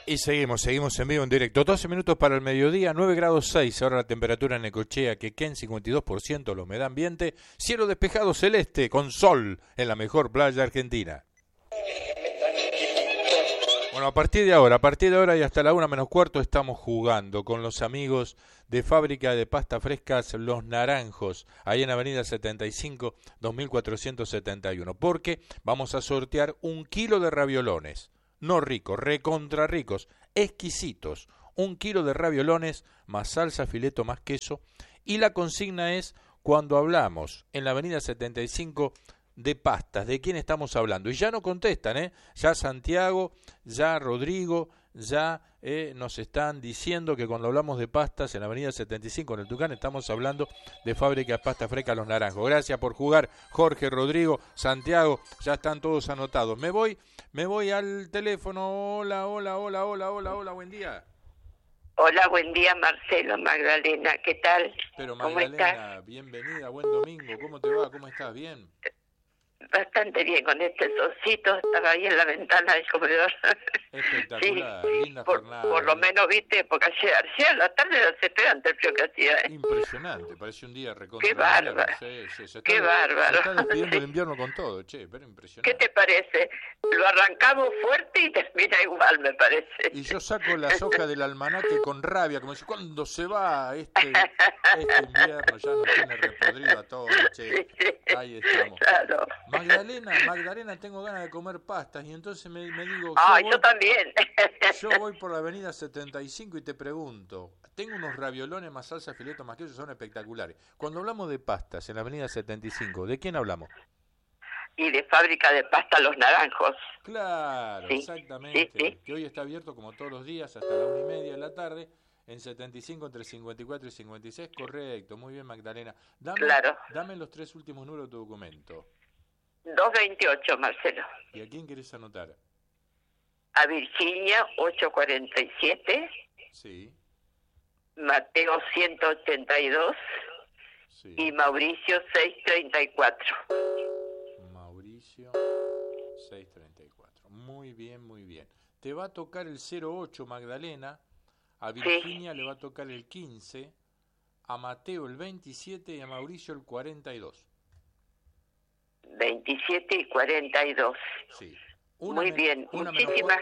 Y seguimos en vivo, en directo. 12 minutos para el mediodía, 9 grados 6. Ahora la temperatura en Necochea, Quequén, 52%, la humedad ambiente. Cielo despejado celeste, con sol, en la mejor playa argentina. Bueno, a partir de ahora y hasta la 1 menos cuarto estamos jugando con los amigos de Fábrica de Pasta Frescas Los Naranjos, ahí en Avenida 75, 2471, porque vamos a sortear 1 kilo de raviolones. No ricos, recontra ricos, exquisitos. 1 kilo de raviolones, más salsa, fileto, más queso. Y la consigna es, cuando hablamos en la avenida 75 de pastas, ¿de quién estamos hablando? Y ya no contestan, ya Santiago, ya Rodrigo, ya nos están diciendo que cuando hablamos de pastas en la avenida 75 en el Tucán estamos hablando de Fábrica de Pasta Fresca Los Naranjos. Gracias por jugar, Jorge, Rodrigo, Santiago, ya están todos anotados. Me voy al teléfono. Hola, buen día. Hola, buen día, Marcelo, Magdalena, ¿qué tal? Pero ¿Cómo Magdalena, estás? bienvenida, buen domingo, ¿cómo te va? ¿Cómo estás? ¿Bien? Bastante bien, con este solcito, estaba ahí en la ventana del comedor. Espectacular, Sí, linda por jornada. lo menos, viste, porque ayer a la tarde era desesperante el frío que hacía, Impresionante, parece un día recontra. Qué bárbaro, se qué bárbaro. está despidiendo el invierno con todo, pero impresionante. ¿Qué te parece? Lo arrancamos fuerte y termina igual, me parece. Y yo saco las hojas del almanaque con rabia, como si cuando se va este invierno ya nos tiene repodrido a todos, che. Ahí estamos. Claro. Magdalena, tengo ganas de comer pastas y entonces me digo... Yo también. Yo voy por la avenida 75 y te pregunto, tengo unos raviolones más salsa, fileto, más queso, son espectaculares. Cuando hablamos de pastas en la avenida 75, ¿de quién hablamos? Y de Fábrica de Pasta Los Naranjos. Claro, Sí, exactamente, sí. que hoy está abierto como todos los días hasta la 1:30 de la tarde, en 75 entre 54 y 56, correcto, muy bien Magdalena. Dame los 3 últimos números de tu documento. 228, Marcelo. ¿Y a quién querés anotar? A Virginia, 847. Sí. Mateo, 182. Sí. Y Mauricio, 634. Mauricio, 634. Muy bien. Te va a tocar el 08, Magdalena. A Virginia le va a tocar el 15. A Mateo el 27 y a Mauricio el 42. 27 y 42. Sí. Muy bien, muchísimas.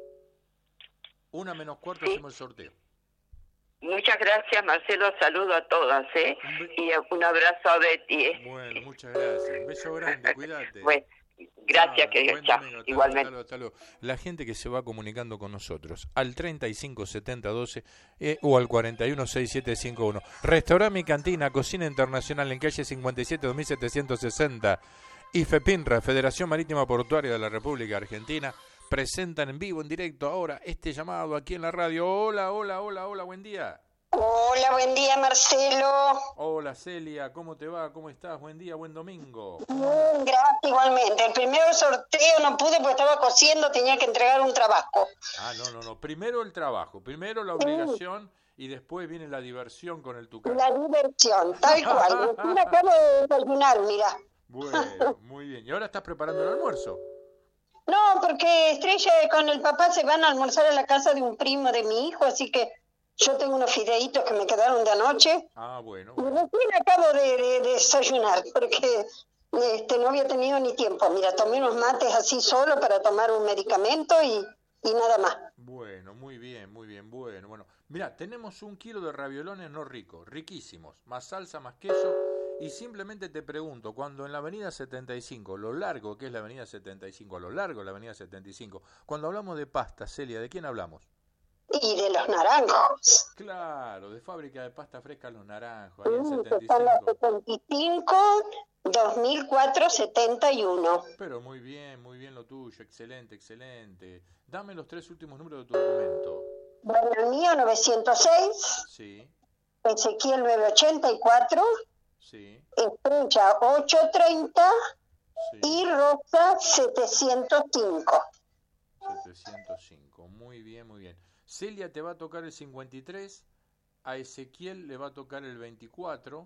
1:45 ¿Sí? hacemos el sorteo. Muchas gracias, Marcelo, saludo a todas, y un abrazo a Betty, Bueno, muchas gracias. Un beso grande, cuídate. Bueno, gracias, querido, chao, igualmente. Hasta luego. La gente que se va comunicando con nosotros al 35 70 12 o al 41 67 51. Restaurante Mi Cantina, Cocina Internacional en calle 57 2760. Y FEPINRA, Federación Marítima Portuaria de la República Argentina, presentan en vivo, en directo ahora este llamado aquí en la radio. Hola, buen día. Hola, buen día, Marcelo. Hola, Celia, ¿cómo te va? ¿Cómo estás? Buen día, buen domingo. Gracias, igualmente. El primer sorteo no pude porque estaba cosiendo, tenía que entregar un trabajo. No. Primero el trabajo, primero la obligación y después viene la diversión con el Tucán. La diversión, tal cual. Recién acabo de desayunar, mira. Bueno, muy bien. ¿Y ahora estás preparando el almuerzo? No, porque Estrella con el papá se van a almorzar a la casa de un primo de mi hijo, así que yo tengo unos fideitos que me quedaron de anoche. Bueno. Y recién acabo de desayunar, porque no había tenido ni tiempo. Mira, tomé unos mates así solo para tomar un medicamento y nada más. Bueno, muy bien. Bueno, mira, tenemos 1 kilo de raviolones no ricos, riquísimos, más salsa, más queso. Y simplemente te pregunto, cuando en la avenida 75, lo largo que es la avenida 75, a lo largo de la avenida 75, cuando hablamos de pasta, Celia, ¿de quién hablamos? Y de Los Naranjos. Claro, de Fábrica de Pasta Fresca Los Naranjos, ahí en 75. Son los 75, 2004, 71. Pero muy bien lo tuyo, excelente. Dame los 3 últimos números de tu documento. Bueno, el mío 906, Sí. Ezequiel 984, Sí. Estrella 830 Sí. y Rosa 705. 705, muy bien. Celia te va a tocar el 53, a Ezequiel le va a tocar el 24,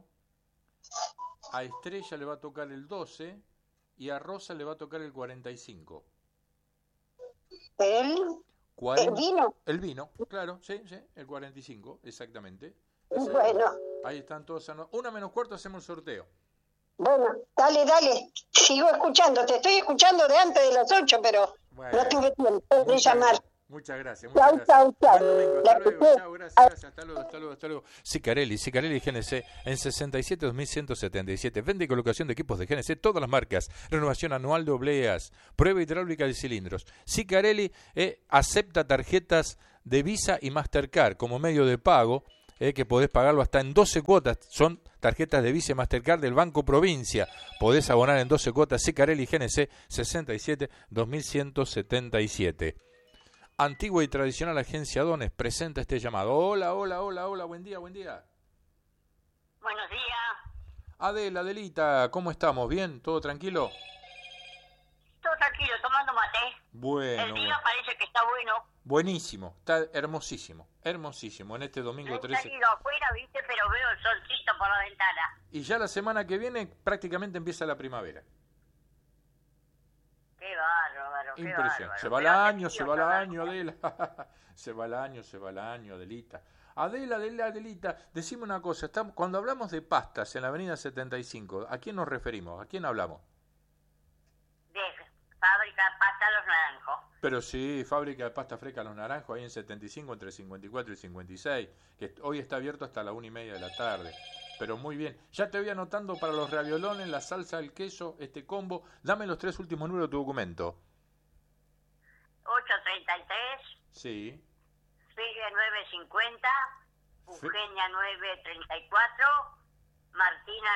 a Estrella le va a tocar el 12 y a Rosa le va a tocar el 45. ¿El ¿El vino? El vino, claro, sí, el 45, exactamente. Ese, Bueno. Ahí están todos. Una menos cuarto hacemos el sorteo. Bueno, dale. Sigo escuchando. Te estoy escuchando de antes de las 8, pero no tuve tiempo de llamar. Muchas gracias. Chau. Buen domingo, hasta luego. Chau, gracias. Hasta luego. Sicarelli GNC en 67.2177. Vende y colocación de equipos de GNC, todas las marcas. Renovación anual de obleas. Prueba hidráulica de cilindros. Sicarelli acepta tarjetas de Visa y Mastercard como medio de pago, que podés pagarlo hasta en 12 cuotas. Son tarjetas de Visa y Mastercard del Banco Provincia. Podés abonar en 12 cuotas. Sicarelli GNC 67.2177. Antigua y tradicional agencia Dones presenta este llamado. Hola, buen día. Buenos días. Adelita, ¿cómo estamos? ¿Bien? ¿Todo tranquilo? Todo tranquilo, tomando mate. Bueno. El día parece que está bueno. Buenísimo, está hermosísimo en este domingo 13. He salido afuera, viste, pero veo el solcito por la ventana. Y ya la semana que viene prácticamente empieza la primavera. Qué bárbaro, Impresionante. Se va el año, Adela. se va el año, Adelita. Adelita, decime una cosa, cuando hablamos de pastas en la avenida 75, ¿a quién nos referimos? ¿A quién hablamos? De Fábrica de Pasta Los Naranjos. Pero sí, Fábrica de Pasta Fresca Los Naranjos, ahí en 75, entre 54 y 56, que hoy está abierto hasta la 1:30 de la tarde. Pero muy bien, ya te voy anotando para los raviolones, la salsa, el queso, este combo. Dame los 3 últimos números de tu documento. 833. Sí. Sigue 950. Eugenia 934. Martina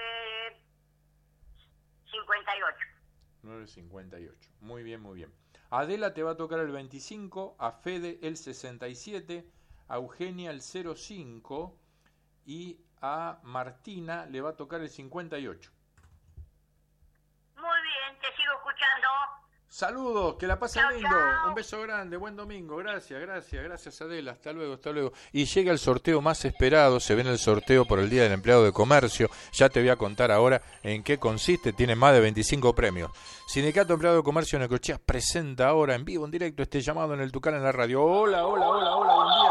958. 958. Muy bien. Adela te va a tocar el 25, a Fede el 67, a Eugenia el 05 y a Martina le va a tocar el 58. Muy bien, te sigo escuchando. Saludos, que la pasen lindo. Chau. Un beso grande, buen domingo. Gracias Adela, hasta luego. Y llega el sorteo más esperado, se viene el sorteo por el Día del Empleado de Comercio. Ya te voy a contar ahora en qué consiste, tiene más de 25 premios. Sindicato Empleado de Comercio de Necochea presenta ahora en vivo, en directo, este llamado en el Tucán en la radio. Hola, buen día.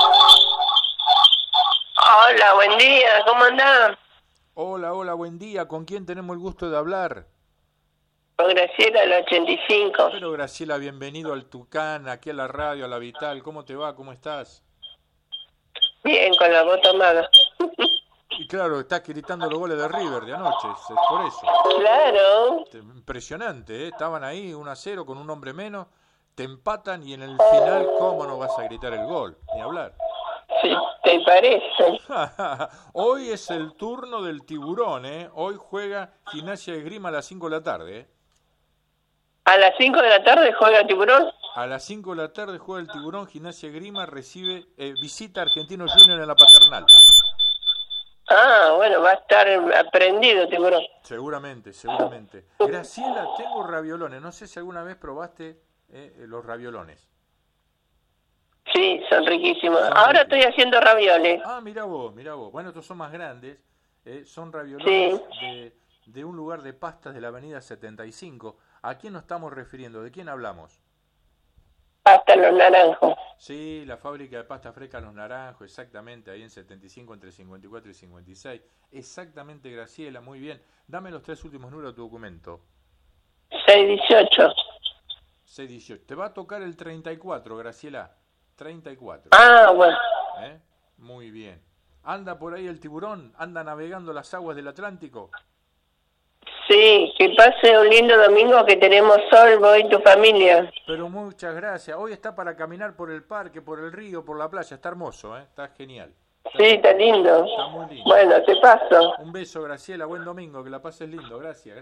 Hola, buen día, ¿cómo andás? Hola, buen día. ¿Con quién tenemos el gusto de hablar? Con Graciela, el 85. Pero Graciela, bienvenido al Tucán, aquí a la radio, a la Vital. ¿Cómo te va? ¿Cómo estás? Bien, con la voz tomada. Y claro, estás gritando los goles de River de anoche, es por eso. Claro. Impresionante, ¿eh? Estaban ahí 1-0 con un hombre menos, te empatan y en el final, ¿cómo no vas a gritar el gol? Ni hablar. Sí, ¿te parece? Hoy es el turno del Tiburón, ¿eh? Hoy juega Gimnasia de Esgrima a las 5 de la tarde, ¿eh? ¿A las 5 de la tarde juega Tiburón? A las 5 de la tarde juega el Tiburón, Gimnasia de Esgrima visita a Argentinos Juniors en la Paternal. Ah, bueno, va a estar aprendido Tiburón. Seguramente. Graciela, tengo raviolones, no sé si alguna vez probaste los raviolones. Sí, son riquísimos. Ahora estoy haciendo ravioles. Ah, mira vos. Bueno, estos son más grandes, son raviolones de un lugar de pastas de la avenida 75. ¿A quién nos estamos refiriendo? ¿De quién hablamos? Pasta Los Naranjos. Sí, la fábrica de pasta fresca Los Naranjos, exactamente, ahí en 75, entre 54 y 56. Exactamente, Graciela, muy bien. Dame los 3 últimos números de tu documento. 618. 618. Te va a tocar el 34, Graciela. 34. Ah, bueno. Muy bien. ¿Anda por ahí el tiburón? ¿Anda navegando las aguas del Atlántico? Sí, que pase un lindo domingo, que tenemos sol, vos y tu familia. Pero muchas gracias. Hoy está para caminar por el parque, por el río, por la playa. Está hermoso, está genial. Está lindo. Está muy lindo. Bueno, te paso. Un beso, Graciela. Buen domingo. Que la pases lindo. Gracias.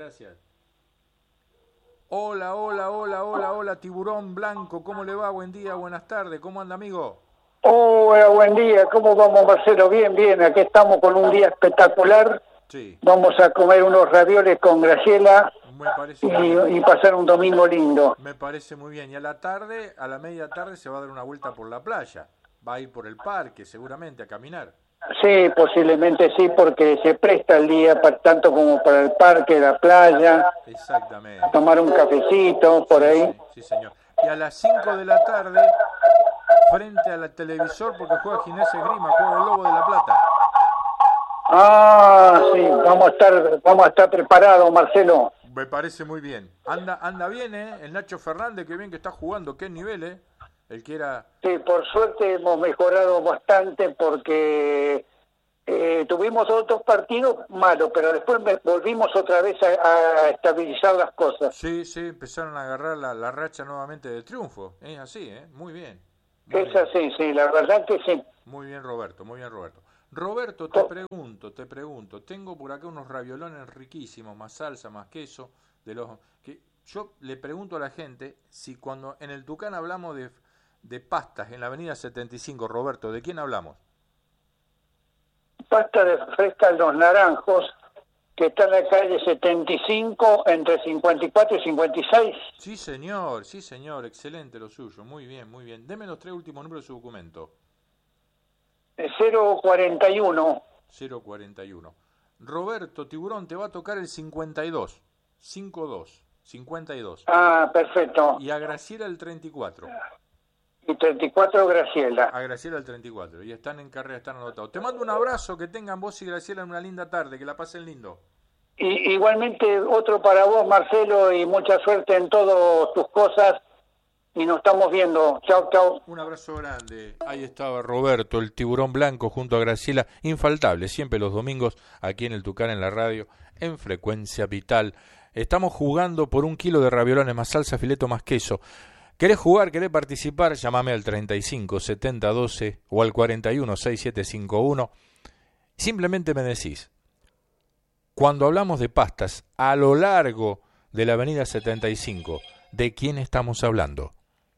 Hola, tiburón blanco. ¿Cómo le va? Buen día, buenas tardes. ¿Cómo anda, amigo? Hola, buen día. ¿Cómo vamos, Marcelo? Bien. Aquí estamos con un día espectacular. Sí. Vamos a comer unos ravioles con Graciela y pasar un domingo lindo. Me parece muy bien. Y a la tarde, a la media tarde, se va a dar una vuelta por la playa. Va a ir por el parque, seguramente, a caminar. Sí, posiblemente sí, porque se presta el día tanto como para el parque, la playa. Exactamente. Tomar un cafecito por ahí. Sí, señor. y a las 5 de la tarde frente al televisor porque juega Ginés Esgrima, juega el Lobo de la Plata. Ah, sí, vamos a estar preparados, Marcelo. Me parece muy bien. Anda bien, el Nacho Fernández, qué bien que está jugando, qué nivel, el que era... Sí, por suerte hemos mejorado bastante porque tuvimos otros partidos malos, pero después volvimos otra vez a estabilizar las cosas. Sí, empezaron a agarrar la racha nuevamente de triunfo. Es así, muy bien. Es así, sí, la verdad que sí. Muy bien, Roberto, muy bien, Roberto. Roberto, te pregunto, tengo por acá unos raviolones riquísimos, más salsa, más queso, que yo le pregunto a la gente si cuando en el Tucán hablamos de pastas en la avenida 75, Roberto, ¿de quién hablamos? Pasta de fresca Los Naranjos, que está en la calle 75, entre 54 y 56. Sí, señor, excelente lo suyo, muy bien. Deme los 3 últimos números de su documento. 041. Roberto Tiburón, te va a tocar el 52. 52. Ah, perfecto. Y a Graciela el 34. Y 34 Graciela. A Graciela el 34. Y están en carrera, están anotados. Te mando un abrazo, que tengan vos y Graciela una linda tarde, que la pasen lindo. Y igualmente otro para vos, Marcelo, y mucha suerte en todas tus cosas. Y nos estamos viendo. Chau. Un abrazo grande. Ahí estaba Roberto, el Tiburón Blanco, junto a Graciela, infaltable, siempre los domingos, aquí en el Tucán, en la radio, en Frecuencia Vital. Estamos jugando por 1 kilo de raviolones, más salsa, fileto, más queso. ¿Querés jugar? ¿Querés participar? Llámame al 35 70 12 o al 41 6751. Simplemente me decís, cuando hablamos de pastas a lo largo de la avenida 75, ¿de quién estamos hablando?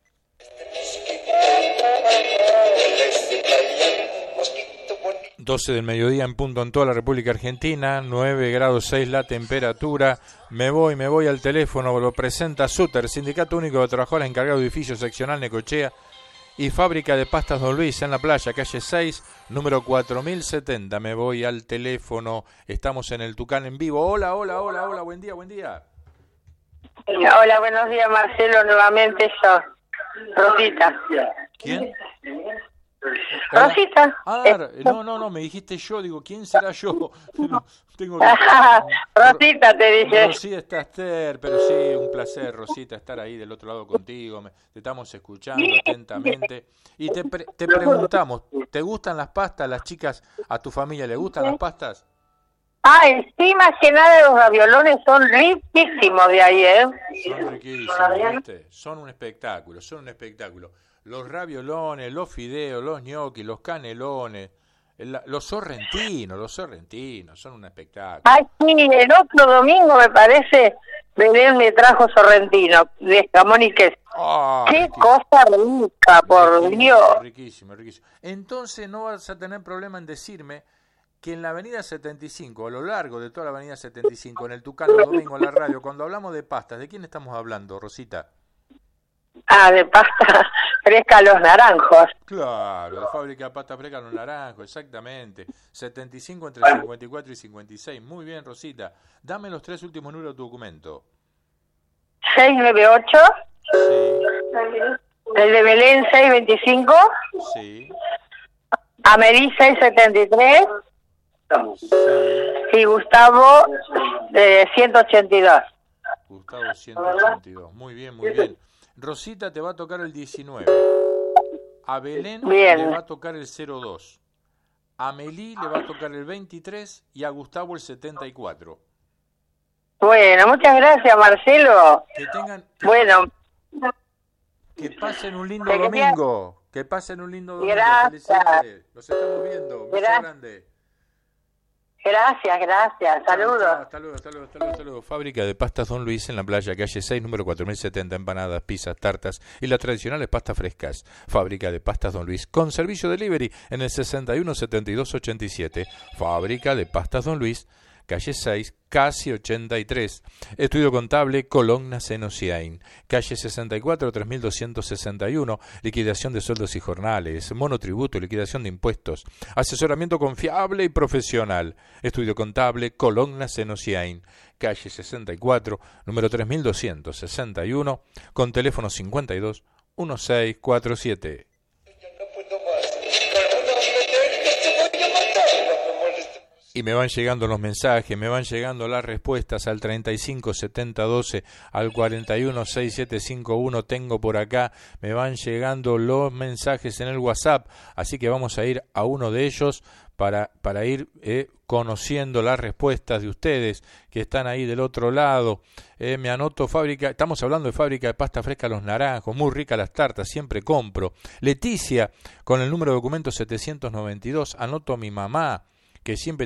12 del mediodía en punto en toda la República Argentina, 9 grados 6 la temperatura. Me voy al teléfono, lo presenta Suter, Sindicato Único de Trabajadores encargado de edificio seccional Necochea y fábrica de pastas Don Luis en la playa, calle 6, número 4070. Me voy al teléfono, estamos en el Tucán en vivo. Hola, buen día. Hola, buenos días, Marcelo, nuevamente yo, Rosita. ¿Quién? Rosita. No, me dijiste yo, digo, ¿quién será yo? Tengo Rosita te dije. Rosita Esther, pero sí, un placer, Rosita, estar ahí del otro lado contigo, te estamos escuchando atentamente. Y te preguntamos, ¿te gustan las pastas? ¿Las chicas, a tu familia le gustan las pastas? Sí, más que nada los raviolones son riquísimos de ahí, Son riquísimos, ¿viste? Son un espectáculo. Los raviolones, los fideos, los gnocchi, los canelones, los sorrentinos, son un espectáculo. Sí, el otro domingo me parece, Belén me trajo sorrentino, de jamón y queso. ¡Qué riquísimo! Cosa rica, por Dios! Riquísimo. Entonces no vas a tener problema en decirme que en la avenida 75, a lo largo de toda la avenida 75, en el Tucán, los domingos en la radio, cuando hablamos de pastas, ¿de quién estamos hablando, Rosita? De pasta fresca Los Naranjos. Claro, de fábrica de pasta fresca Los Naranjos, exactamente. 75 entre 54 y 56. Muy bien, Rosita. Dame los 3 últimos números de tu documento. 698. Sí. El de Belén 625. Sí. Amerí 673. Sí. Y Gustavo 182. Gustavo 182. Muy bien. Rosita te va a tocar el 19. A Belén le va a tocar el 02. A Melí le va a tocar el 23 y a Gustavo el 74. Bueno, muchas gracias, Marcelo. Que pasen un lindo domingo. Gracias. Felicidades. Los estamos viendo. Beso grande. Gracias. Saludos. Hasta luego. Fábrica de pastas Don Luis en la playa, calle 6, número 4070, empanadas, pizzas, tartas y las tradicionales pastas frescas. Fábrica de pastas Don Luis, con servicio delivery en el 61 72 87. Fábrica de pastas Don Luis, calle 6, casi 83. Estudio contable Colonna Senosiain, calle 64, 3261. Liquidación de sueldos y jornales, monotributo y liquidación de impuestos. Asesoramiento confiable y profesional. Estudio contable Colonna Senosiain, calle 64, número 3261, con teléfono 52 1647. Y me van llegando los mensajes, me van llegando las respuestas al 35 70 12, al 41 6751, tengo por acá, me van llegando los mensajes en el WhatsApp, así que vamos a ir a uno de ellos para ir conociendo las respuestas de ustedes que están ahí del otro lado. Me anoto fábrica, estamos hablando de fábrica de pasta fresca Los Naranjos, muy rica las tartas, siempre compro. Leticia, con el número de documento 792, anoto a mi mamá, que siempre